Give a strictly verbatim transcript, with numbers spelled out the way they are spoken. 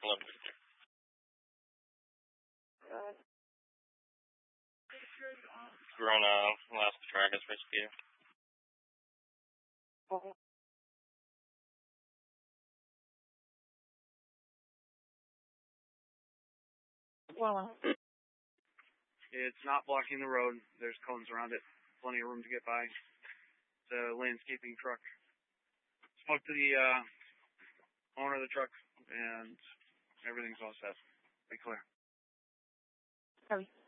Corona, last track is rescue. Well, it's not blocking the road. There's cones around it. Plenty of room to get by. It's a landscaping truck. Spoke to the uh, owner of the truck, and everything's all set. Be clear. Sorry.